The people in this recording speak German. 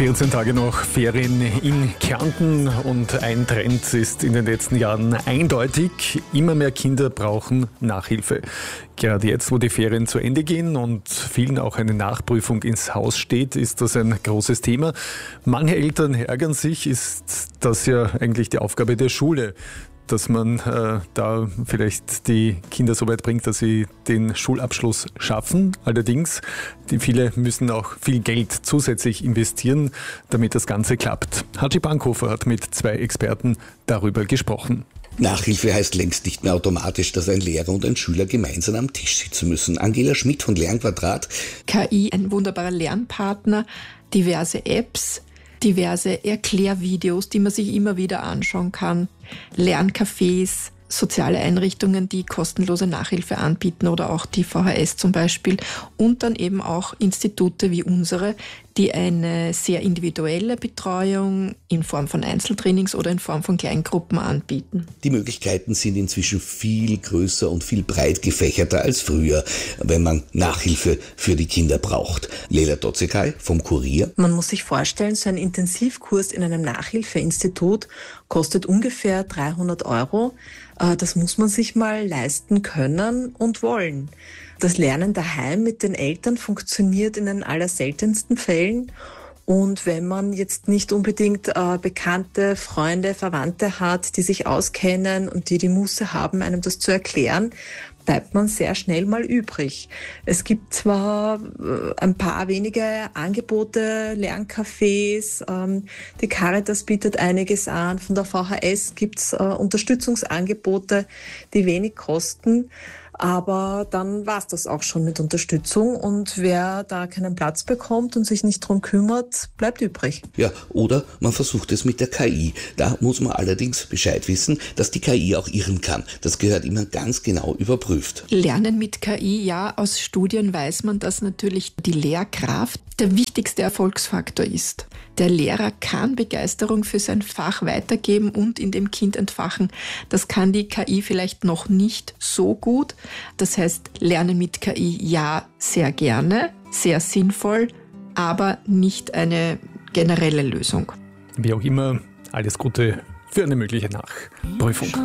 14 Tage noch Ferien in Kärnten und ein Trend ist in den letzten Jahren eindeutig. Immer mehr Kinder brauchen Nachhilfe. Gerade jetzt, wo die Ferien zu Ende gehen und vielen auch eine Nachprüfung ins Haus steht, ist das ein großes Thema. Manche Eltern ärgern sich, ist das ja eigentlich die Aufgabe der Schule, dass man da vielleicht die Kinder so weit bringt, dass sie den Schulabschluss schaffen. Allerdings, viele müssen auch viel Geld zusätzlich investieren, damit das Ganze klappt. Haji Bankhofer hat mit 2 Experten darüber gesprochen. Nachhilfe heißt längst nicht mehr automatisch, dass ein Lehrer und ein Schüler gemeinsam am Tisch sitzen müssen. Angela Schmidt von Lernquadrat. KI, ein wunderbarer Lernpartner, diverse Apps, diverse Erklärvideos, die man sich immer wieder anschauen kann, Lerncafés, soziale Einrichtungen, die kostenlose Nachhilfe anbieten oder auch die VHS zum Beispiel und dann eben auch Institute wie unsere, die eine sehr individuelle Betreuung in Form von Einzeltrainings oder in Form von Kleingruppen anbieten. Die Möglichkeiten sind inzwischen viel größer und viel breit gefächerter als früher, wenn man Nachhilfe für die Kinder braucht. Leila Dotzekay vom Kurier. Man muss sich vorstellen, so ein Intensivkurs in einem Nachhilfeinstitut kostet ungefähr 300 €. Das muss man sich mal leisten können und wollen. Das Lernen daheim mit den Eltern funktioniert in den allerseltensten Fällen. Und wenn man jetzt nicht unbedingt bekannte Freunde, Verwandte hat, die sich auskennen und die Muße haben, einem das zu erklären, bleibt man sehr schnell mal übrig. Es gibt zwar ein paar wenige Angebote, Lerncafés, die Caritas bietet einiges an, von der VHS gibt's Unterstützungsangebote, die wenig kosten, aber dann war's das auch schon mit Unterstützung und wer da keinen Platz bekommt und sich nicht drum kümmert, bleibt übrig. Ja, oder man versucht es mit der KI. Da muss man allerdings Bescheid wissen, dass die KI auch irren kann. Das gehört immer ganz genau überprüft. Lernen mit KI, ja, aus Studien weiß man, dass natürlich die Lehrkraft der wichtigste Erfolgsfaktor ist. Der Lehrer kann Begeisterung für sein Fach weitergeben und in dem Kind entfachen. Das kann die KI vielleicht noch nicht so gut. Das heißt, Lernen mit KI, ja, sehr gerne, sehr sinnvoll, aber nicht eine generelle Lösung. Wie auch immer, alles Gute für eine mögliche Nachprüfung.